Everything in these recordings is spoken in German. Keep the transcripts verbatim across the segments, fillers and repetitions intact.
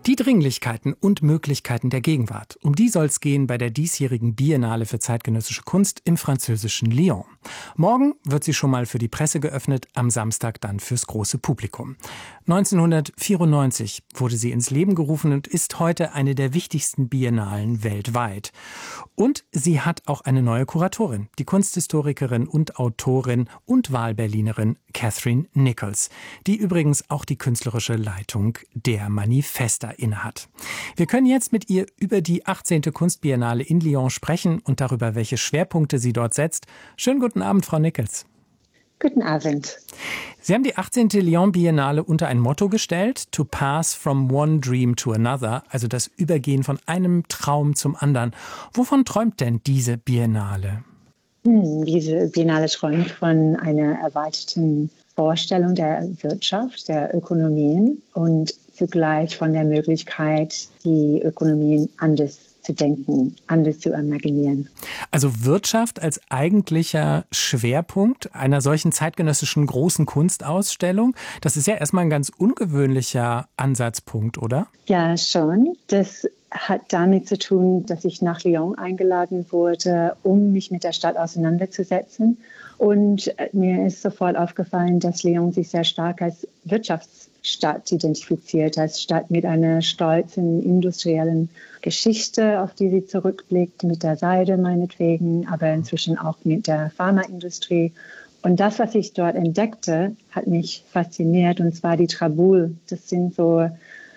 Die Dringlichkeiten und Möglichkeiten der Gegenwart. Um die soll es gehen bei der diesjährigen Biennale für zeitgenössische Kunst im französischen Lyon. Morgen wird sie schon mal für die Presse geöffnet, am Samstag dann fürs große Publikum. neunzehnhundertvierundneunzig wurde sie ins Leben gerufen und ist heute eine der wichtigsten Biennalen weltweit. Und sie hat auch eine neue Kuratorin, die Kunsthistorikerin und Autorin und Wahlberlinerin Catherine Nichols, die übrigens auch die künstlerische Leitung der Manifesta innehat. Wir können jetzt mit ihr über die achtzehnte Kunstbiennale in Lyon sprechen und darüber, welche Schwerpunkte sie dort setzt. Schönen guten Abend, Frau Nichols. Guten Abend. Sie haben die achtzehnte Lyon Biennale unter ein Motto gestellt, to pass from one dream to another, also das Übergehen von einem Traum zum anderen. Wovon träumt denn diese Biennale? Hm, diese Biennale träumt von einer erweiterten Vorstellung der Wirtschaft, der Ökonomien und zugleich von der Möglichkeit, die Ökonomien anders zu denken, anders zu imaginieren. Also Wirtschaft als eigentlicher Schwerpunkt einer solchen zeitgenössischen großen Kunstausstellung, das ist ja erstmal ein ganz ungewöhnlicher Ansatzpunkt, oder? Ja, schon. Das hat damit zu tun, dass ich nach Lyon eingeladen wurde, um mich mit der Stadt auseinanderzusetzen. Und mir ist sofort aufgefallen, dass Lyon sich sehr stark als Wirtschaftsstadt identifiziert, als Stadt mit einer stolzen industriellen Geschichte, auf die sie zurückblickt, mit der Seide meinetwegen, aber inzwischen auch mit der Pharmaindustrie. Und das, was ich dort entdeckte, hat mich fasziniert, und zwar die Traboules. Das sind so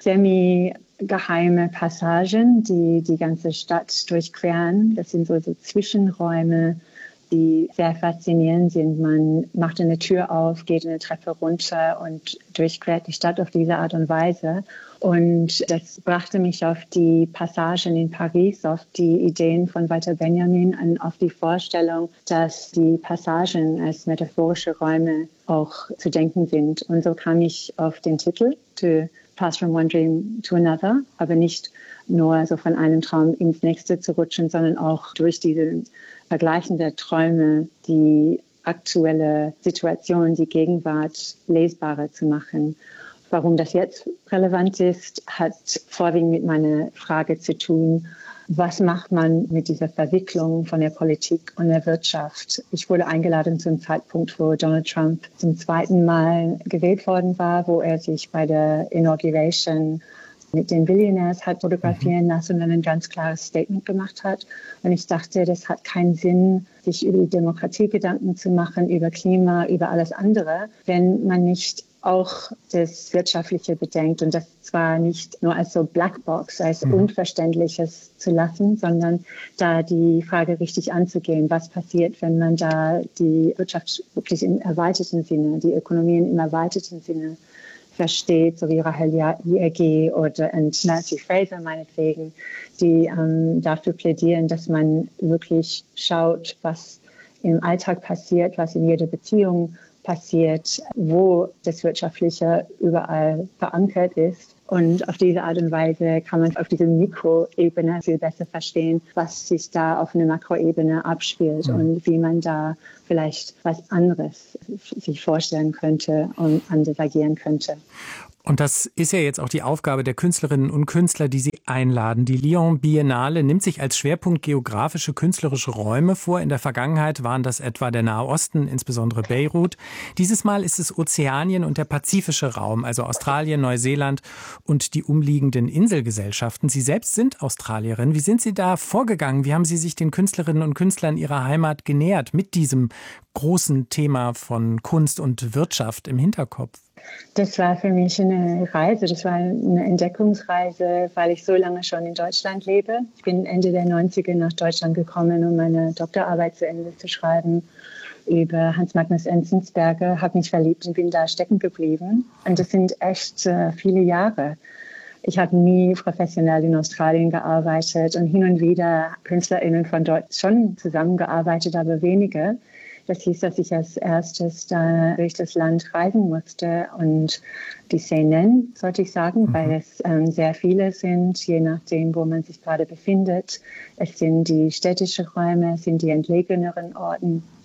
semi-geheime Passagen, die die ganze Stadt durchqueren. Das sind so, so Zwischenräume, die sehr faszinierend sind. Man macht eine Tür auf, geht eine Treppe runter und durchquert die Stadt auf diese Art und Weise. Und das brachte mich auf die Passagen in Paris, auf die Ideen von Walter Benjamin und auf die Vorstellung, dass die Passagen als metaphorische Räume auch zu denken sind. Und so kam ich auf den Titel, To Pass from one dream to another, aber nicht nur so von einem Traum ins nächste zu rutschen, sondern auch durch diese Vergleichen der Träume die aktuelle Situation, die Gegenwart lesbarer zu machen. Warum das jetzt relevant ist, hat vorwiegend mit meiner Frage zu tun, was macht man mit dieser Verwicklung von der Politik und der Wirtschaft? Ich wurde eingeladen zum Zeitpunkt, wo Donald Trump zum zweiten Mal gewählt worden war, wo er sich bei der Inauguration mit den Billionaires hat fotografieren lassen und ein ganz klares Statement gemacht hat. Und ich dachte, das hat keinen Sinn, sich über die Demokratie Gedanken zu machen, über Klima, über alles andere, wenn man nicht auch das Wirtschaftliche bedenkt und das zwar nicht nur als so Blackbox, als mhm. Unverständliches zu lassen, sondern da die Frage richtig anzugehen, was passiert, wenn man da die Wirtschaft wirklich im erweiterten Sinne, die Ökonomien im erweiterten Sinne versteht, so wie Rahel Jaegi oder Nancy Fraser meinetwegen, die ähm, dafür plädieren, dass man wirklich schaut, was im Alltag passiert, was in jeder Beziehung passiert, wo das Wirtschaftliche überall verankert ist. Und auf diese Art und Weise kann man auf dieser Mikroebene viel besser verstehen, was sich da auf einer Makroebene abspielt mhm. und wie man da vielleicht was anderes sich vorstellen könnte und anders agieren könnte. Und das ist ja jetzt auch die Aufgabe der Künstlerinnen und Künstler, die Sie einladen. Die Lyon Biennale nimmt sich als Schwerpunkt geografische, künstlerische Räume vor. In der Vergangenheit waren das etwa der Nahe Osten, insbesondere Beirut. Dieses Mal ist es Ozeanien und der pazifische Raum, also Australien, Neuseeland und die umliegenden Inselgesellschaften. Sie selbst sind Australierin. Wie sind Sie da vorgegangen? Wie haben Sie sich den Künstlerinnen und Künstlern ihrer Heimat genähert mit diesem großen Thema von Kunst und Wirtschaft im Hinterkopf? Das war für mich eine Reise, das war eine Entdeckungsreise, weil ich so lange schon in Deutschland lebe. Ich bin Ende der neunziger nach Deutschland gekommen, um meine Doktorarbeit zu Ende zu schreiben über Hans Magnus Enzensberger, habe mich verliebt und bin da stecken geblieben. Und das sind echt äh, viele Jahre. Ich habe nie professionell in Australien gearbeitet und hin und wieder KünstlerInnen von dort schon zusammengearbeitet, aber weniger. Das hieß, dass ich als erstes da durch das Land reisen musste und die Szenen, sollte ich sagen, mhm. weil es ähm, sehr viele sind, je nachdem, wo man sich gerade befindet. Es sind die städtischen Räume, es sind die entlegeneren Orten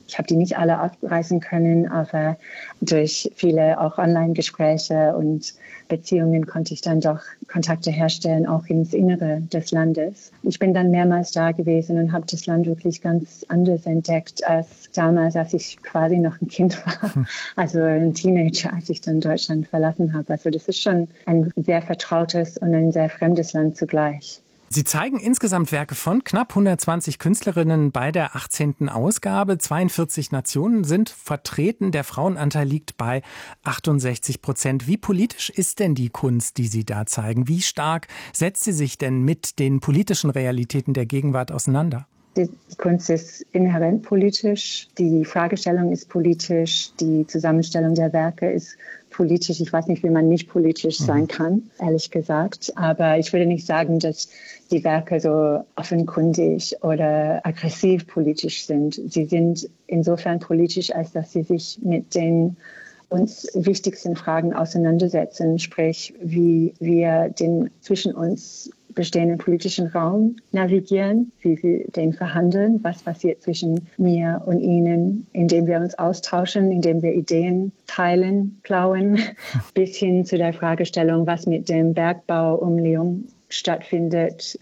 Ich habe die nicht alle abreißen können, aber durch viele auch Online-Gespräche und Beziehungen konnte ich dann doch Kontakte herstellen, auch ins Innere des Landes. Ich bin dann mehrmals da gewesen und habe das Land wirklich ganz anders entdeckt als damals, als ich quasi noch ein Kind war, also ein Teenager, als ich dann Deutschland verlassen habe. Also das ist schon ein sehr vertrautes und ein sehr fremdes Land zugleich. Sie zeigen insgesamt Werke von knapp hundertzwanzig Künstlerinnen bei der achtzehnten Ausgabe. zweiundvierzig Nationen sind vertreten. Der Frauenanteil liegt bei achtundsechzig Prozent. Wie politisch ist denn die Kunst, die Sie da zeigen? Wie stark setzt sie sich denn mit den politischen Realitäten der Gegenwart auseinander? Die Kunst ist inhärent politisch, die Fragestellung ist politisch, die Zusammenstellung der Werke ist politisch. Ich weiß nicht, wie man nicht politisch sein kann, ehrlich gesagt. Aber ich würde nicht sagen, dass die Werke so offenkundig oder aggressiv politisch sind. Sie sind insofern politisch, als dass sie sich mit den uns wichtigsten Fragen auseinandersetzen, sprich, wie wir den zwischen uns bestehenden politischen Raum navigieren, wie wir den verhandeln, was passiert zwischen mir und Ihnen, indem wir uns austauschen, indem wir Ideen teilen, klauen, bis hin zu der Fragestellung, was mit dem Bergbau um Lyon stattfindet,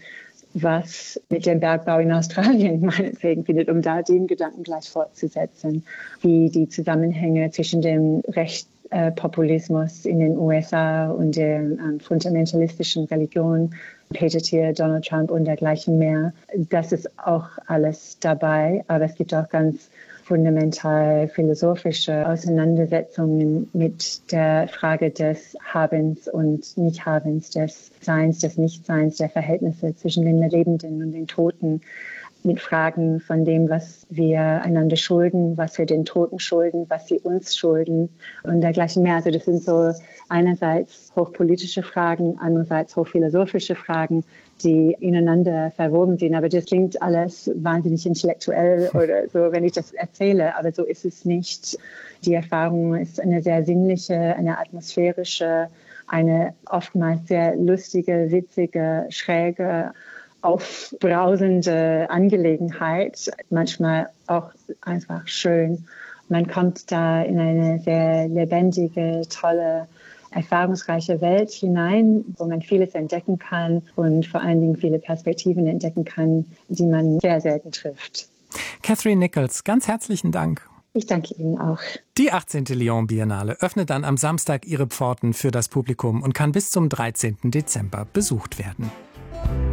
was mit dem Bergbau in Australien meinetwegen findet, um da den Gedanken gleich fortzusetzen, wie die Zusammenhänge zwischen dem Rechtspopulismus in den U S A und der ähm, fundamentalistischen Religion, Peter Thiel, Donald Trump und dergleichen mehr. Das ist auch alles dabei, aber es gibt auch ganz fundamental philosophische Auseinandersetzungen mit der Frage des Habens und Nichthabens, des Seins, des Nichtseins, der Verhältnisse zwischen den Lebenden und den Toten, mit Fragen von dem, was wir einander schulden, was wir den Toten schulden, was sie uns schulden und dergleichen mehr. Also das sind so einerseits hochpolitische Fragen, andererseits hochphilosophische Fragen, die ineinander verwoben sind. Aber das klingt alles wahnsinnig intellektuell oder so, wenn ich das erzähle. Aber so ist es nicht. Die Erfahrung ist eine sehr sinnliche, eine atmosphärische, eine oftmals sehr lustige, witzige, schräge, aufbrausende Angelegenheit, manchmal auch einfach schön. Man kommt da in eine sehr lebendige, tolle, erfahrungsreiche Welt hinein, wo man vieles entdecken kann und vor allen Dingen viele Perspektiven entdecken kann, die man sehr selten trifft. Catherine Nichols, ganz herzlichen Dank. Ich danke Ihnen auch. Die achtzehnte Lyon Biennale öffnet dann am Samstag ihre Pforten für das Publikum und kann bis zum dreizehnten Dezember besucht werden.